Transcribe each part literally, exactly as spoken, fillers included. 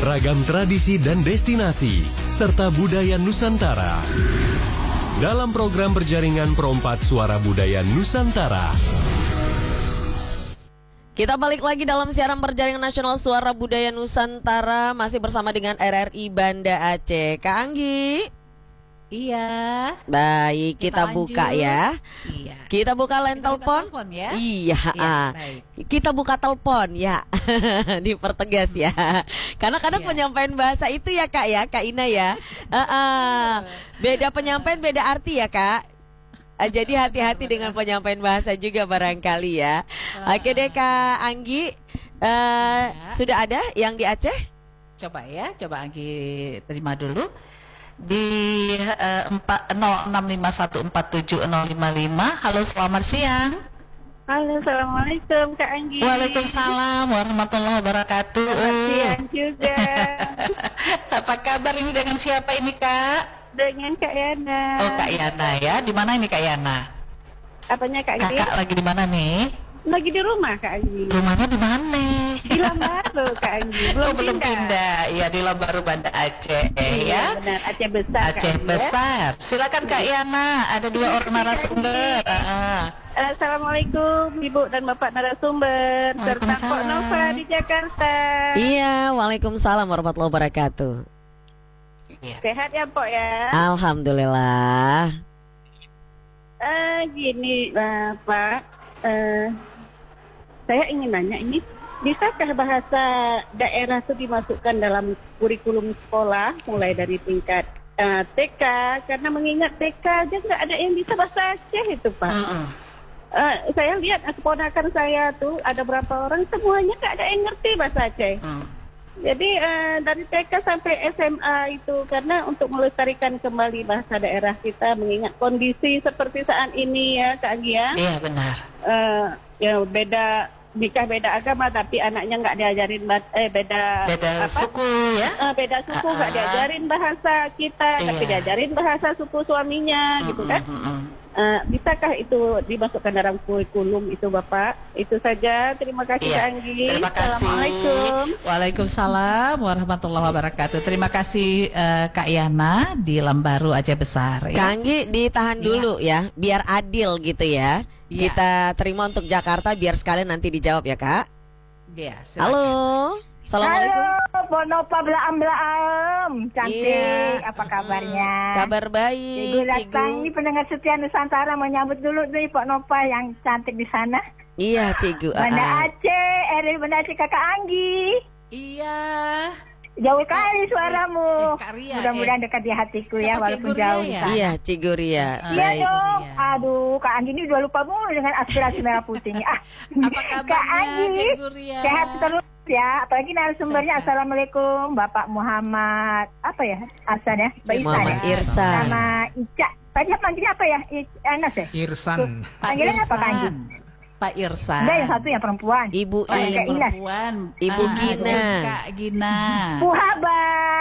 ragam tradisi dan destinasi, serta budaya Nusantara. Dalam program berjaringan Perompat Suara Budaya Nusantara. Kita balik lagi dalam siaran berjaringan nasional Suara Budaya Nusantara. Masih bersama dengan R R I Banda Aceh. Kak Anggi. Iya. Baik, kita, kita buka ya. Iya. Kita buka line telepon. Ya? Iya. Iya baik. Kita buka telepon ya. Dipertegas ya. Karena kadang iya. penyampaian bahasa itu ya Kak ya, Kak Ina ya. uh, uh, beda penyampaian beda arti ya Kak. Uh, jadi hati-hati dengan penyampaian bahasa juga barangkali ya. Uh. Oke deh Kak Anggi. Uh, ya. Sudah ada yang di Aceh? Coba ya, coba Anggi terima dulu. Di uh, nol enam lima satu empat tujuh nol lima lima. Halo, selamat siang. Halo, assalamualaikum Kak Anggi. Waalaikumsalam warahmatullahi wabarakatuh. Selamat siang juga. Apa kabar ini, dengan siapa ini Kak? Dengan Kak Yana. Oh Kak Yana ya, di mana ini Kak Yana? Apanya Kak Anggi? Kakak lagi di mana nih? Lagi di rumah Kak Anggi. Rumahnya di mana? Di Lambaru Kak Anggi. Belum, oh, belum pindah. Iya, di Lambaru Banda Aceh iya, ya. Benar, Aceh besar. Aceh Kak besar. Ya? Silakan Kak Yana, ada dua orang narasumber. Uh-uh. Assalamualaikum Ibu dan Bapak narasumber serta Pok Nova di Jakarta. Iya, waalaikumsalam warahmatullahi wabarakatuh. Iya. Sehat ya Pok ya? Alhamdulillah. Uh, gini uh, Pak. Uh, Saya ingin nanya ini, bisakah bahasa daerah itu dimasukkan dalam kurikulum sekolah mulai dari tingkat uh, T K? Karena mengingat T K aja nggak ada yang bisa bahasa Aceh itu Pak. Uh-uh. Uh, saya lihat keponakan saya tuh ada berapa orang, semuanya nggak ada yang ngerti bahasa Aceh. Uh. Jadi uh, dari T K sampai S M A itu, karena untuk melestarikan kembali bahasa daerah kita mengingat kondisi seperti saat ini ya Kak Anggi ya. Iya benar. Uh, ya beda nikah beda agama tapi anaknya nggak diajarin eh beda beda apa? suku ya. Uh, beda suku nggak uh-uh. diajarin bahasa kita, iya. tapi diajarin bahasa suku suaminya uh-uh. gitu kan. Uh-uh. Uh, bisakah itu dimasukkan dalam kurikulum itu Bapak? Itu saja. Terima kasih iya. Kak Anggi. Terima kasih. Assalamualaikum. Waalaikumsalam warahmatullahi wabarakatuh. Terima kasih uh, Kak Yana di Lambaru Aceh Besar ya. Kak Anggi ditahan ya. dulu ya, biar adil gitu ya. ya. Kita terima untuk Jakarta biar sekalian nanti dijawab ya Kak. Iya. Halo. Assalamualaikum. Halo, Bonopa Blaam-Blaam. Cantik, iya. Apa kabarnya? Kabar baik, Cigu datang, ini pendengar setia Nusantara mau nyambut dulu nih Pak Nopa yang cantik di sana. Iya, Cigu. Banda Aceh, R R I Banda Aceh Kakak Anggi. Iya. Jauh kali suaramu. Eh, eh, mudah-mudahan eh. dekat di hatiku Siapa ya, walaupun Ciguria jauh ya? Iya, Ciguria. Uh, iya dong. Aduh, Kak Anggi ini udah lupa mulu dengan aspirasi merah putihnya. Ah, apa kabarnya Kak Anggi, Ciguria? Sehat terus ya, apalagi narasumbernya. Assalamualaikum Bapak Muhammad apa ya Hasan ya, Mbak Isa Muhammad ya, Irsan sama Ica. Tadi panggilnya apa ya, Anas ya? Irsan. Panggilannya apa Kak Anggi? Pak Irsan. Enggak, yang satu yang perempuan. Ibu oh, yang perempuan. Ibu ah, Gina. Kak Gina. Puhaba.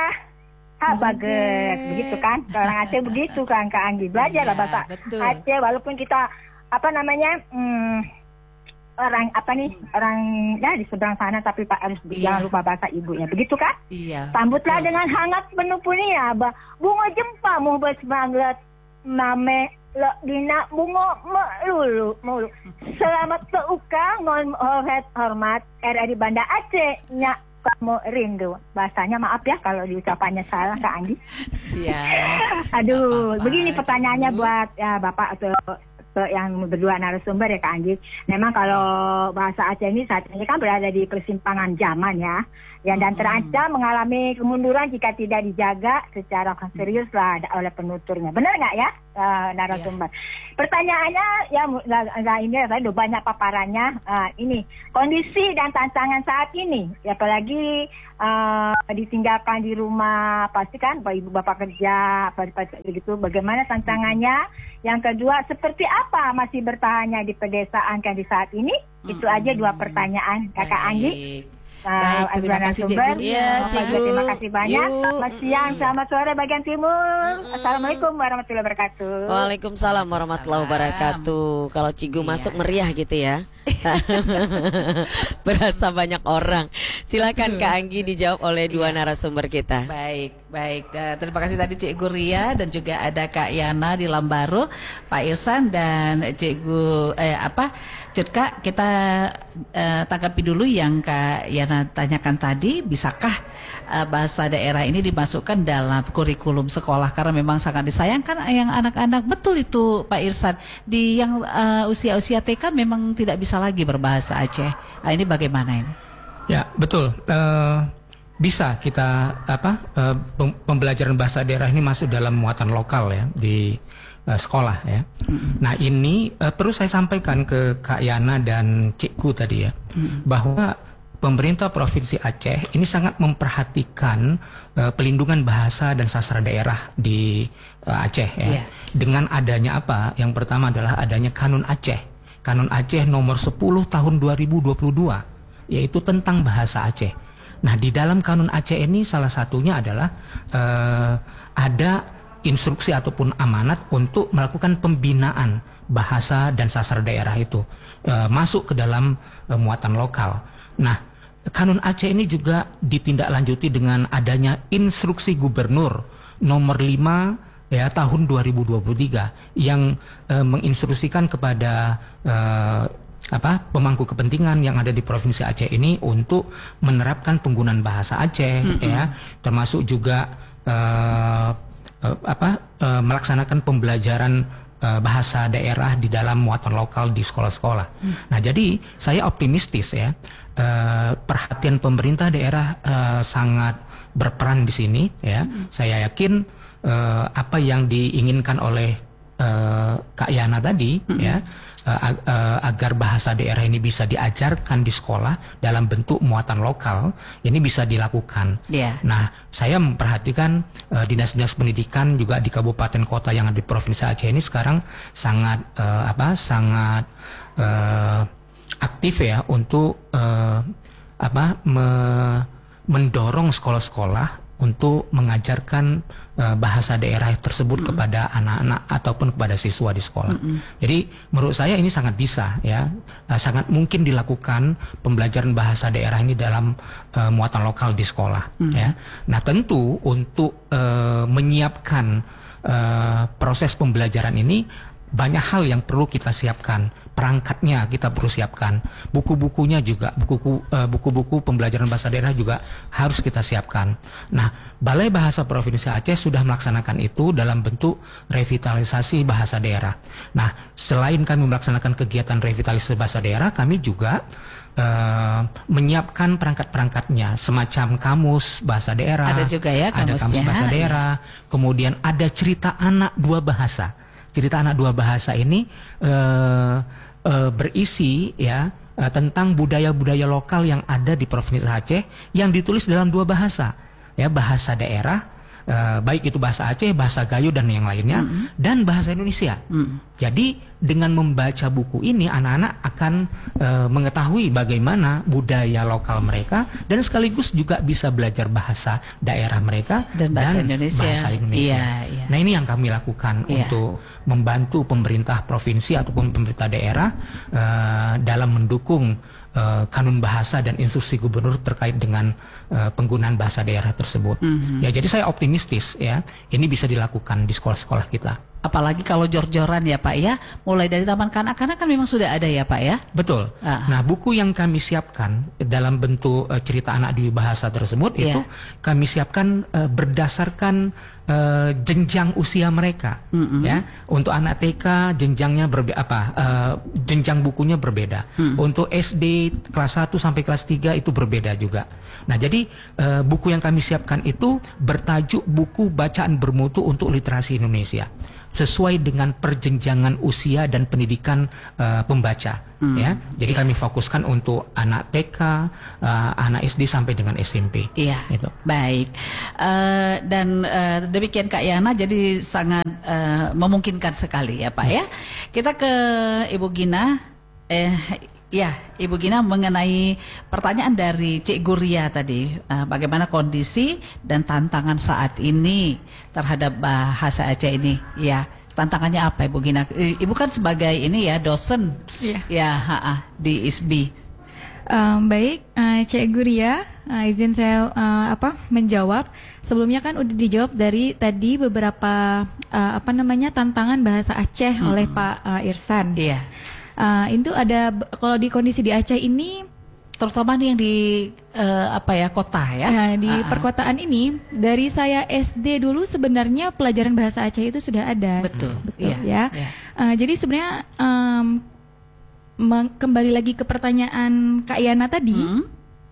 Habaget, begitu kan? Orang Aceh begitu kan Kak Anggi. Belajarlah bahasa betul. Aceh walaupun kita apa namanya? Hmm, orang apa nih orang ya di seberang sana tapi Pak harus iya. jangan lupa bahasa ibunya, begitu kan? Iya. Sambutlah betul. dengan hangat penuh punia bah bunga jempa mau bersemangat mame lo dina bunga melulu mulu. Selamat seuka ngon hormat hormat R R I Banda Aceh nya kamu rindu. Bahasanya maaf ya kalau diucapannya salah Kak Anggi. Iya. Aduh, apa-apa. Begini pertanyaannya buat ya Bapak atau yang berdua narasumber ya Kak Anggi. Memang kalau bahasa Aceh ini saat ini kan berada di persimpangan zaman ya, yang dan terancam mengalami kemunduran jika tidak dijaga secara serius lah oleh penuturnya. Benar nggak ya uh, narasumber? Yeah. Pertanyaannya ya nah, ini saya udah banyak paparannya. Uh, ini kondisi dan tantangan saat ini, ya, apalagi uh, ditinggalkan di rumah pasti kan ibu bapak kerja, begitu. Bagaimana tantangannya? Yang kedua, seperti apa masih bertahannya di pedesaan kan di saat ini? Hmm. Itu aja dua pertanyaan, Kakak Baik. Anggi. Baik, uh, terima kasih Cikgu. Ya, terima kasih banyak. Selamat siang, selamat sore bagian timur. Assalamualaikum warahmatullahi wabarakatuh. Waalaikumsalam warahmatullahi wabarakatuh. Kalau Cigu iya. masuk meriah gitu ya. Berasa banyak orang. Silakan Kak Anggi dijawab oleh dua narasumber kita. Baik, baik. Uh, terima kasih tadi Cikgu Ria dan juga ada Kak Yana di Lambaru, Pak Irsan dan Cikgu eh, apa? Jutka, kita uh, tanggapi dulu yang Kak Yana tanyakan tadi, bisakah uh, bahasa daerah ini dimasukkan dalam kurikulum sekolah, karena memang sangat disayangkan yang anak-anak, betul itu Pak Irsan, di yang uh, usia-usia T K memang tidak bisa lagi berbahasa Aceh. Nah, ini bagaimana ini? Ya, betul. Uh, bisa kita apa uh, pembelajaran bahasa daerah ini masuk dalam muatan lokal ya di uh, sekolah ya. Mm-hmm. Nah, ini uh, perlu saya sampaikan ke Kak Yana dan Cikgu tadi ya, mm-hmm. bahwa pemerintah Provinsi Aceh ini sangat memperhatikan uh, pelindungan bahasa dan sastra daerah di uh, Aceh ya. Yeah. Dengan adanya apa? Yang pertama adalah adanya Kanun Aceh. Kanun Aceh nomor sepuluh tahun dua ribu dua puluh dua, yaitu tentang bahasa Aceh. Nah, di dalam Kanun Aceh ini salah satunya adalah uh, ada instruksi ataupun amanat untuk melakukan pembinaan bahasa dan sastra daerah itu uh, masuk ke dalam uh, muatan lokal. Nah, Kanun Aceh ini juga ditindaklanjuti dengan adanya instruksi gubernur nomor lima ya tahun dua ribu dua puluh tiga yang uh, menginstruksikan kepada uh, apa pemangku kepentingan yang ada di Provinsi Aceh ini untuk menerapkan penggunaan bahasa Aceh, mm-hmm. ya, termasuk juga uh, uh, apa uh, melaksanakan pembelajaran uh, bahasa daerah di dalam muatan lokal di sekolah-sekolah. Mm. Nah, jadi saya optimistis ya, uh, perhatian pemerintah daerah uh, sangat berperan di sini ya. Mm. Saya yakin Uh, apa yang diinginkan oleh uh, Kak Yana tadi, mm-hmm. ya, uh, ag- uh, agar bahasa daerah ini bisa diajarkan di sekolah dalam bentuk muatan lokal, ini bisa dilakukan. Yeah. Nah, saya memperhatikan uh, dinas-dinas pendidikan juga di kabupaten kota yang ada di Provinsi Aceh ini sekarang sangat uh, apa, sangat uh, aktif ya untuk uh, apa, me- mendorong sekolah-sekolah untuk mengajarkan uh, bahasa daerah tersebut mm-hmm. kepada anak-anak ataupun kepada siswa di sekolah. Mm-hmm. Jadi menurut saya ini sangat bisa ya, uh, sangat mungkin dilakukan pembelajaran bahasa daerah ini dalam uh, muatan lokal di sekolah. Mm-hmm. Ya. Nah, tentu untuk uh, menyiapkan uh, proses pembelajaran ini banyak hal yang perlu kita siapkan, perangkatnya kita perlu siapkan, buku-bukunya juga, buku uh, buku-buku pembelajaran bahasa daerah juga harus kita siapkan. Nah, Balai Bahasa Provinsi Aceh sudah melaksanakan itu dalam bentuk revitalisasi bahasa daerah. Nah, selain kami melaksanakan kegiatan revitalisasi bahasa daerah, kami juga Uh, menyiapkan perangkat-perangkatnya, semacam kamus bahasa daerah, ada juga ya kamusnya, ada kamus bahasa daerah, ya. Kemudian ada cerita anak dua bahasa. Cerita anak dua bahasa ini uh, uh, berisi ya uh, tentang budaya-budaya lokal yang ada di Provinsi Aceh yang ditulis dalam dua bahasa, ya, bahasa daerah, uh, baik itu bahasa Aceh, bahasa Gayo dan yang lainnya, mm-hmm. dan bahasa Indonesia. Mm-hmm. Jadi dengan membaca buku ini anak-anak akan uh, mengetahui bagaimana budaya lokal mereka dan sekaligus juga bisa belajar bahasa daerah mereka dan bahasa dan Indonesia. Bahasa Indonesia. Iya, iya. Nah, ini yang kami lakukan iya. untuk membantu pemerintah provinsi ataupun pemerintah daerah uh, dalam mendukung uh, kanun bahasa dan instruksi gubernur terkait dengan uh, penggunaan bahasa daerah tersebut. Mm-hmm. Ya, jadi saya optimistis ya, ini bisa dilakukan di sekolah-sekolah kita. Apalagi kalau jor-joran ya Pak ya, mulai dari taman kanak-kanak kan memang sudah ada ya Pak ya? Betul. Ah. Nah, buku yang kami siapkan dalam bentuk uh, cerita anak di bahasa tersebut yeah. itu kami siapkan uh, berdasarkan uh, jenjang usia mereka, mm-hmm. ya. Untuk anak T K jenjangnya berbeda, apa? Uh, jenjang bukunya berbeda. Mm. Untuk S D kelas satu sampai kelas tiga itu berbeda juga. Nah, jadi uh, buku yang kami siapkan itu bertajuk buku bacaan bermutu untuk literasi Indonesia, sesuai dengan perjenjangan usia dan pendidikan uh, pembaca, hmm. ya. Jadi yeah. kami fokuskan untuk anak T K, uh, anak S D sampai dengan S M P. Iya. Itu. Baik. Uh, dan uh, demikian Kak Yana, jadi sangat uh, memungkinkan sekali ya Pak hmm. ya. Kita ke Ibu Gina. Eh, ya, Ibu Gina, mengenai pertanyaan dari Cikgu Ria tadi, uh, bagaimana kondisi dan tantangan saat ini terhadap bahasa Aceh ini? Ya, tantangannya apa Ibu Gina? Ibu kan sebagai ini ya dosen Iya. ya ha -ha, di I S B I. Um, baik, uh, Cikgu Ria, uh, izin saya uh, apa menjawab. Sebelumnya kan udah dijawab dari tadi beberapa uh, apa namanya tantangan bahasa Aceh hmm. oleh Pak uh, Irsan. Iya. Uh, itu ada kalau di kondisi di Aceh ini, terutama nih yang di uh, apa ya kota ya. uh, di uh -uh. perkotaan ini, dari saya S D dulu sebenarnya pelajaran bahasa Aceh itu sudah ada. Betul. Betul Iya. ya. Iya. Uh, jadi sebenarnya um, kembali lagi ke pertanyaan Kak Yana tadi, hmm?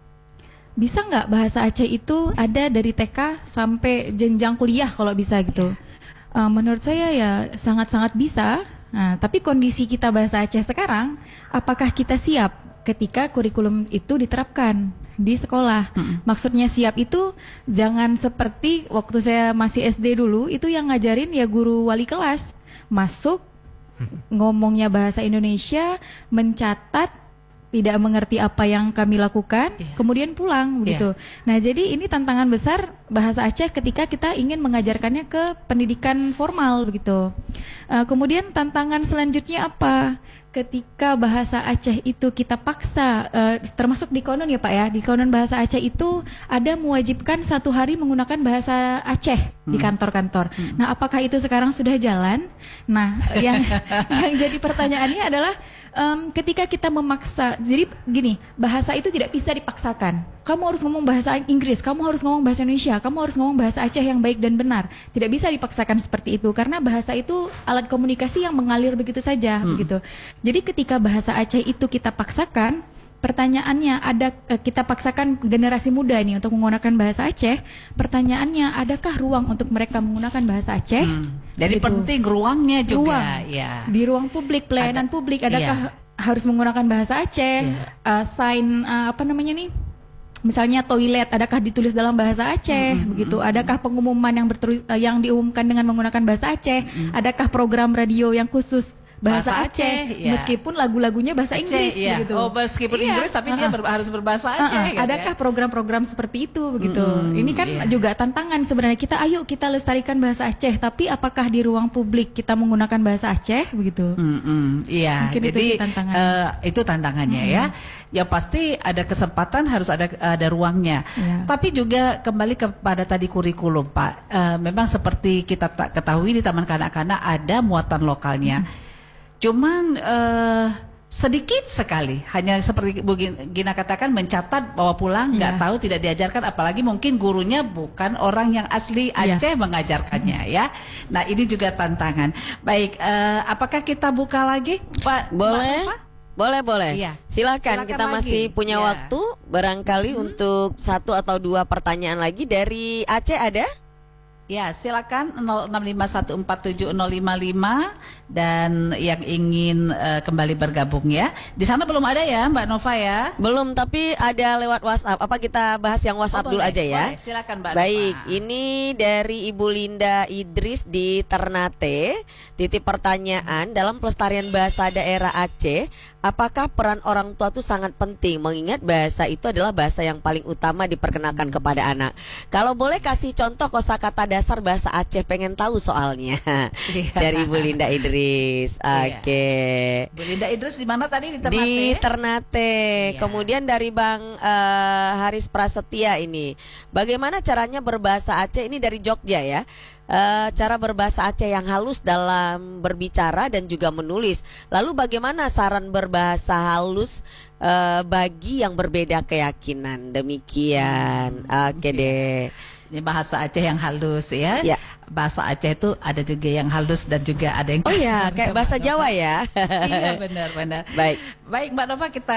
bisa nggak bahasa Aceh itu ada dari T K sampai jenjang kuliah kalau bisa gitu? Uh, menurut saya ya sangat-sangat bisa. Nah, tapi kondisi kita bahasa Aceh sekarang, apakah kita siap ketika kurikulum itu diterapkan di sekolah? Hmm. Maksudnya siap itu jangan seperti waktu saya masih S D dulu, itu yang ngajarin ya guru wali kelas, masuk ngomongnya bahasa Indonesia, mencatat, tidak mengerti apa yang kami lakukan, yeah. kemudian pulang begitu. Yeah. Nah, jadi ini tantangan besar bahasa Aceh ketika kita ingin mengajarkannya ke pendidikan formal begitu. Uh, kemudian tantangan selanjutnya apa? Ketika bahasa Aceh itu kita paksa, uh, termasuk di konon ya Pak ya, di konon bahasa Aceh itu ada mewajibkan satu hari menggunakan bahasa Aceh hmm. di kantor-kantor. Hmm. Nah, apakah itu sekarang sudah jalan? Nah, yang yang jadi pertanyaannya adalah um, ketika kita memaksa, jadi gini, bahasa itu tidak bisa dipaksakan. Kamu harus ngomong bahasa Inggris, kamu harus ngomong bahasa Indonesia, kamu harus ngomong bahasa Aceh yang baik dan benar. Tidak bisa dipaksakan seperti itu karena bahasa itu alat komunikasi yang mengalir begitu saja, hmm. begitu. Jadi ketika bahasa Aceh itu kita paksakan, pertanyaannya ada kita paksakan generasi muda nih untuk menggunakan bahasa Aceh. Pertanyaannya, adakah ruang untuk mereka menggunakan bahasa Aceh? Hmm. Jadi gitu. Penting ruangnya juga, ruang. Ya. Di ruang publik, pelayanan ada, publik, adakah ya. harus menggunakan bahasa Aceh? Ya. Uh, sign uh, apa namanya nih? Misalnya toilet, adakah ditulis dalam bahasa Aceh, mm-hmm. begitu? Adakah pengumuman yang bertulis uh, yang diumumkan dengan menggunakan bahasa Aceh? Mm-hmm. Adakah program radio yang khusus bahasa, bahasa Aceh, Aceh ya. Meskipun lagu-lagunya bahasa Aceh, Inggris, ya. begitu? Oh, meskipun iya. Inggris, tapi uh-huh. dia ber, harus berbahasa Aceh. Uh-huh. Gitu adakah ya? program-program seperti itu, begitu? Mm-hmm. Ini kan yeah. juga tantangan sebenarnya kita. Ayo kita lestarikan bahasa Aceh, tapi apakah di ruang publik kita menggunakan bahasa Aceh, begitu? Mm-hmm. Iya. Mungkin jadi itu, tantangan. uh, itu tantangannya mm-hmm. ya. Ya pasti ada kesempatan, harus ada ada ruangnya. Yeah. Tapi juga kembali kepada tadi kurikulum, Pak. Uh, memang seperti kita tak ketahui di Taman Kanak-Kanak ada muatan lokalnya. Mm-hmm. Cuman uh, sedikit sekali, hanya seperti Bu Gina katakan, mencatat bawa pulang, nggak yeah. tahu, tidak diajarkan, apalagi mungkin gurunya bukan orang yang asli Aceh yeah. mengajarkannya ya. Nah, ini juga tantangan. Baik, uh, apakah kita buka lagi, Pak? Boleh. Pak boleh boleh. Iya. Silakan, kita lagi. Masih punya yeah. waktu barangkali hmm. untuk satu atau dua pertanyaan lagi dari Aceh ada? Ya, silakan nol enam lima satu empat tujuh nol lima lima dan yang ingin uh, kembali bergabung ya. Di sana belum ada ya, Mbak Nova ya? Belum, tapi ada lewat WhatsApp. Apa kita bahas yang WhatsApp oh, dulu boleh, aja ya? Boleh. Silakan Mbak Baik, Nova. ini dari Ibu Linda Idris di Ternate. Titip pertanyaan, dalam pelestarian bahasa daerah Aceh, apakah peran orang tua itu sangat penting, mengingat bahasa itu adalah bahasa yang paling utama diperkenalkan kepada anak. Kalau boleh kasih contoh kosakata dasar bahasa Aceh, pengen tahu soalnya. Iya. Dari Ibu Linda Idris. Oke. Okay. Bu Linda Idris di mana tadi? Di Ternate. Di Ternate. Iya. Kemudian dari Bang uh, Haris Prasetya ini, bagaimana caranya berbahasa Aceh, ini dari Jogja ya. Uh, cara berbahasa Aceh yang halus dalam berbicara dan juga menulis. Lalu bagaimana saran berbahasa halus uh, bagi yang berbeda keyakinan? Demikian. Oke okay deh. Ini bahasa Aceh yang halus ya. Ya. Bahasa Aceh itu ada juga yang halus dan juga ada yang kasar. Oh ya, kayak bahasa Jawa ya. Iya, benar-benar. Baik. Baik, Mbak Nova, kita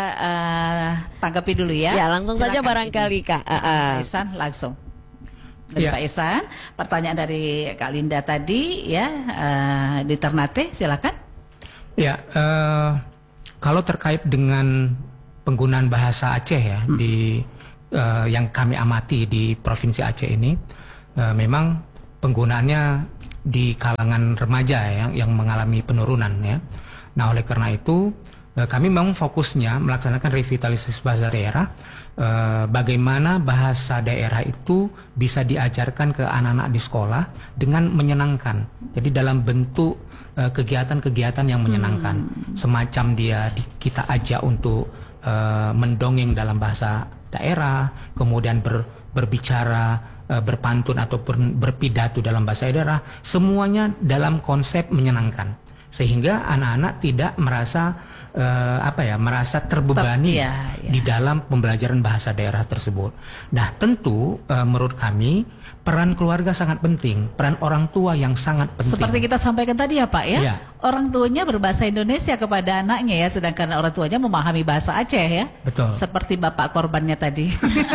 uh, tanggapi dulu ya. Ya, langsung Silakan saja barangkali Kak. Uh, uh. Pak Ihsan langsung. Dari ya. Pak Ihsan, pertanyaan dari Kak Linda tadi ya, uh, di Ternate, silakan. Ya, uh, kalau terkait dengan penggunaan bahasa Aceh ya hmm. di uh, yang kami amati di Provinsi Aceh ini, uh, memang penggunaannya di kalangan remaja yang yang mengalami penurunan ya. Nah, oleh karena itu uh, kami memang fokusnya melaksanakan revitalisasi bahasa daerah, uh, bagaimana bahasa daerah itu bisa diajarkan ke anak-anak di sekolah dengan menyenangkan. Jadi dalam bentuk uh, kegiatan-kegiatan yang menyenangkan, hmm. semacam dia di, kita ajak untuk uh, mendongeng dalam bahasa daerah, kemudian ber, berbicara, berpantun ataupun berpidato dalam bahasa daerah, semuanya dalam konsep menyenangkan, sehingga anak-anak tidak merasa uh, apa ya merasa terbebani Ter, ya, ya. di dalam pembelajaran bahasa daerah tersebut. Nah, tentu uh, menurut kami peran keluarga sangat penting, peran orang tua yang sangat penting. Seperti kita sampaikan tadi ya Pak ya, ya. Orang tuanya berbahasa Indonesia kepada anaknya ya, sedangkan orang tuanya memahami bahasa Aceh ya. Betul. Seperti bapak korbannya tadi.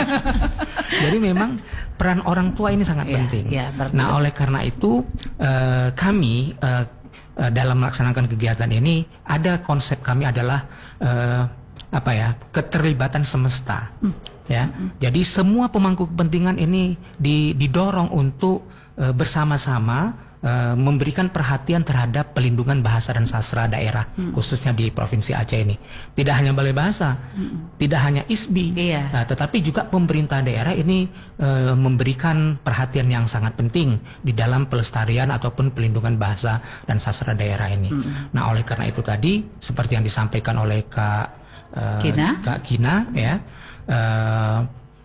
Jadi memang peran orang tua ini sangat ya, penting. Ya, nah, oleh karena itu uh, kami uh, uh, dalam melaksanakan kegiatan ini ada konsep kami adalah uh, apa ya keterlibatan semesta. Hmm. Ya, hmm. Jadi semua pemangku kepentingan ini didorong untuk uh, bersama-sama Uh, memberikan perhatian terhadap pelindungan bahasa dan sastra daerah, hmm. khususnya di Provinsi Aceh ini. Tidak hanya Balai Bahasa, hmm. tidak hanya I S B I, iya. uh, tetapi juga pemerintah daerah ini uh, memberikan perhatian yang sangat penting di dalam pelestarian ataupun pelindungan bahasa dan sastra daerah ini. Hmm. Nah, oleh karena itu tadi, seperti yang disampaikan oleh Kak uh, Gina, Kak Gina, ya, uh,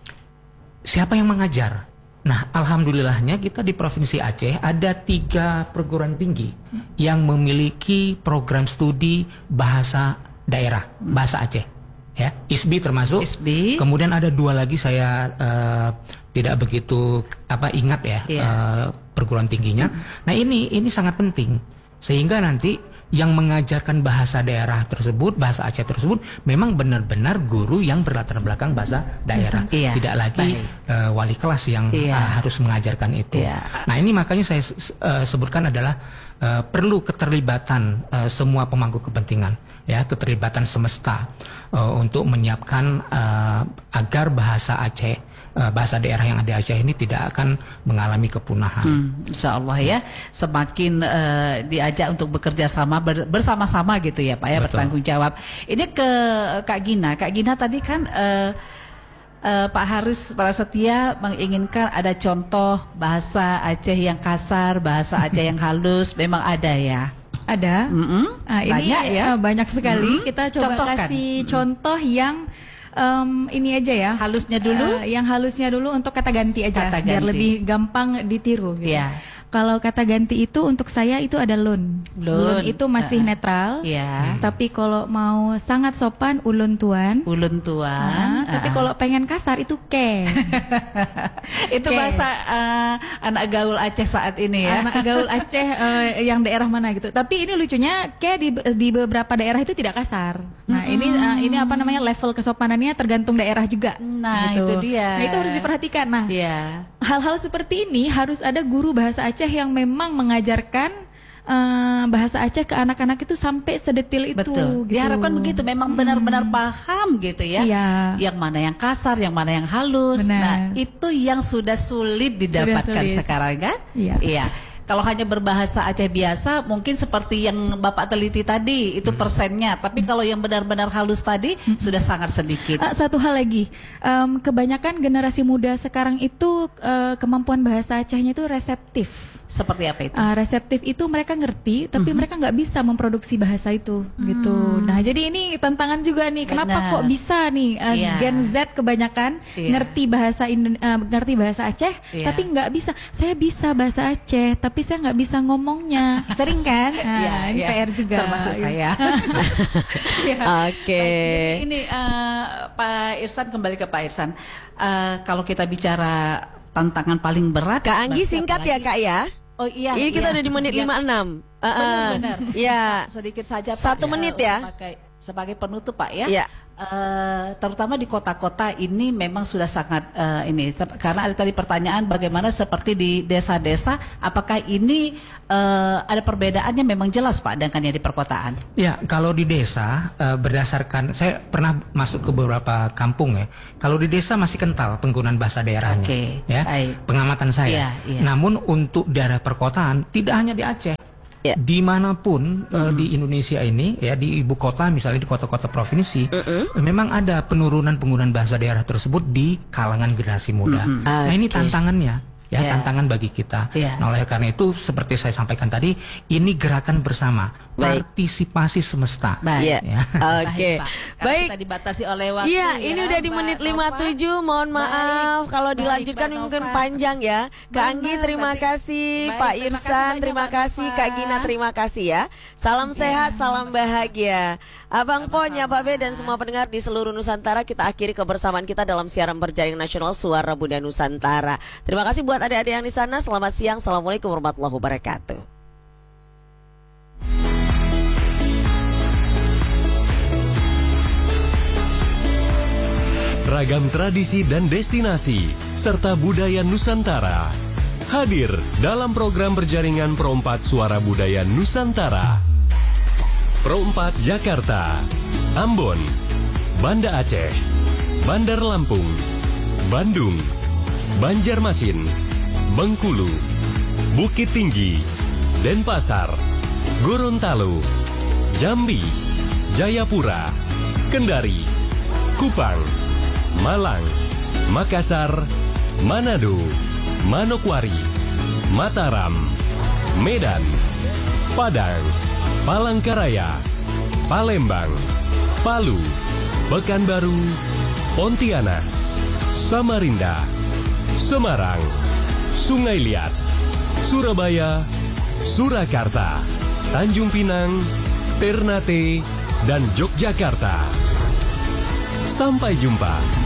siapa yang mengajar? Nah, alhamdulillahnya kita di Provinsi Aceh ada tiga perguruan tinggi hmm. yang memiliki program studi bahasa daerah, hmm. bahasa Aceh. Ya, I S B I termasuk. I S B I. Kemudian ada dua lagi saya uh, tidak begitu apa ingat ya yeah. uh, perguruan tingginya. Hmm. Nah, ini ini sangat penting sehingga nanti yang mengajarkan bahasa daerah tersebut, bahasa Aceh tersebut memang benar-benar guru yang berlatar belakang bahasa daerah, iya, tidak lagi uh, wali kelas yang iya. uh, harus mengajarkan itu. Iya. Nah, ini makanya saya uh, sebutkan adalah uh, perlu keterlibatan uh, semua pemangku kepentingan, ya, keterlibatan semesta uh, untuk menyiapkan uh, agar bahasa Aceh, bahasa daerah yang ada di Aceh ini tidak akan mengalami kepunahan. Hmm, Insya Allah ya, semakin uh, diajak untuk bekerja sama ber, bersama-sama gitu ya Pak ya. Betul. Bertanggung jawab. Ini ke Kak Gina, Kak Gina tadi kan uh, uh, Pak Haris Prasetya menginginkan ada contoh bahasa Aceh yang kasar, bahasa Aceh yang halus, memang ada ya. Ada. Mm-hmm. Nah, ini banyak ya, uh, banyak sekali. Mm-hmm. Kita coba Contohkan. kasih Mm-hmm. contoh yang Um, ini aja ya, halusnya dulu, uh, yang halusnya dulu untuk kata ganti aja, kata biar ganti. lebih gampang ditiru. Gitu. Yeah. Kalau kata ganti itu untuk saya itu ada lun. Lun, lun itu masih uh, netral. Yeah. Tapi kalau mau sangat sopan ulun tuan. Ulun tuan. Nah, uh, tapi kalau pengen kasar itu ke. Itu ke. bahasa uh, anak gaul Aceh saat ini ya. Anak gaul Aceh uh, yang daerah mana gitu. Tapi ini lucunya ke di, di beberapa daerah itu tidak kasar. Nah, mm-hmm. ini uh, ini apa namanya level kesopanannya tergantung daerah juga. Nah, gitu. itu dia. Nah, itu harus diperhatikan. Nah, yeah. hal-hal seperti ini harus ada guru bahasa Aceh yang memang mengajarkan uh, bahasa Aceh ke anak-anak itu sampai sedetil itu. Betul. Gitu. Diharapkan begitu, memang benar-benar hmm. paham gitu ya. Iya. Yang mana yang kasar, yang mana yang halus. Benar. Nah, itu yang sudah sulit didapatkan sudah sulit. Sekarang kan? Iya. Iya. Kalau hanya berbahasa Aceh biasa, mungkin seperti yang Bapak teliti tadi, itu hmm. persennya. Tapi kalau yang benar-benar halus tadi, hmm. sudah sangat sedikit. Uh, satu hal lagi, um, kebanyakan generasi muda sekarang itu uh, kemampuan bahasa Acehnya itu reseptif. Seperti apa itu? Uh, reseptif itu mereka ngerti, tapi uh-huh. mereka nggak bisa memproduksi bahasa itu, hmm. gitu. Nah, jadi ini tantangan juga nih. Kenapa Benar. Kok bisa nih uh, yeah. Gen Z kebanyakan yeah. ngerti bahasa Indo- uh, ngerti bahasa Aceh, yeah. tapi nggak bisa. Saya bisa bahasa Aceh, tapi saya nggak bisa ngomongnya. Sering kan? Nah, yeah, ini yeah. P R juga. Termasuk saya. ya. Oke. Okay. Ini, ini uh, Pak Irsan, kembali ke Pak Irsan. Uh, kalau kita bicara tantangan paling berat, Kak Anggi singkat ya Kak ya. Oh iya. Ini kita iya, udah di menit iya. lima puluh enam. Uh, uh, benar. Ya. Sedikit saja Pak. Satu menit ya. Sebagai, sebagai penutup Pak ya. Ya. Uh, terutama di kota-kota ini memang sudah sangat uh, ini karena ada tadi pertanyaan bagaimana seperti di desa-desa, apakah ini uh, ada perbedaannya memang jelas Pak dengan yang di perkotaan? Ya, kalau di desa uh, berdasarkan saya pernah masuk ke beberapa kampung ya. Kalau di desa masih kental penggunaan bahasa daerahnya, okay, ya. Baik. Pengamatan saya. Iya, iya. Namun untuk daerah perkotaan tidak hanya di Aceh. Ya. Dimanapun uh, di Indonesia ini, ya di ibu kota misalnya di kota-kota provinsi, uh-uh. memang ada penurunan penggunaan bahasa daerah tersebut di kalangan generasi muda. Uh-huh. Nah okay. ini tantangannya, ya yeah. tantangan bagi kita. Yeah. Nah oleh karena itu seperti saya sampaikan tadi, ini gerakan bersama, baik. Partisipasi semesta. Baik. Ya. Oke. Okay. Baik. Baik. Kita dibatasi oleh waktu. Iya, ya, ini udah di menit lima puluh tujuh. Mohon maaf baik. Kalau dilanjutkan baik, mungkin panjang ya. Kak Anggi terima Tadi. kasih, baik, Pak terima Irsan kasih terima kasih, Kak Gina terima kasih ya. Salam ya. sehat, salam bahagia. Abang Po, Nyapa Be dan semua pendengar di seluruh Nusantara, kita akhiri kebersamaan kita dalam siaran berjaring nasional Suara Buddha Nusantara. Terima kasih buat adik-adik yang di sana. Selamat siang. Assalamualaikum warahmatullahi wabarakatuh. Ragam tradisi dan destinasi serta budaya Nusantara hadir dalam program berjaringan Pro empat Suara Budaya Nusantara. Pro empat Jakarta, Ambon, Banda Aceh, Bandar Lampung, Bandung, Banjarmasin, Bengkulu, Bukit Tinggi, Denpasar, Gorontalo, Jambi, Jayapura, Kendari, Kupang, Malang, Makassar, Manado, Manokwari, Mataram, Medan, Padang, Palangkaraya, Palembang, Palu, Pekanbaru, Pontianak, Samarinda, Semarang, Sungai Liat, Surabaya, Surakarta, Tanjung Pinang, Ternate, dan Yogyakarta. Sampai jumpa.